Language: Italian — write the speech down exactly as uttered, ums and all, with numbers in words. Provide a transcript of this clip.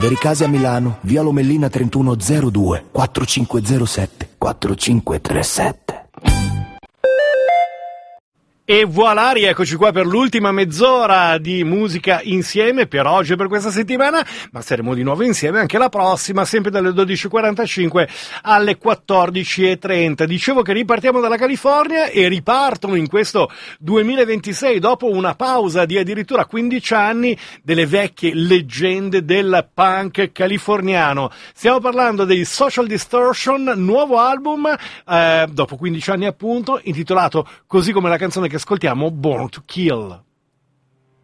Vericase a Milano, via Lomellina trentuno zero due, quattrocento cinquecentosette, quattrocinquecentotrentasette. E voilà, rieccoci qua per l'ultima mezz'ora di musica insieme per oggi e per questa settimana, ma saremo di nuovo insieme anche la prossima, sempre dalle dodici e quarantacinque alle quattordici e trenta. Dicevo che ripartiamo dalla California e ripartono in questo duemilaventisei, dopo una pausa di addirittura quindici anni, delle vecchie leggende del punk californiano. Stiamo parlando dei Social Distortion, nuovo album, eh, dopo quindici anni appunto, intitolato così come la canzone che ascoltiamo, Born to Kill.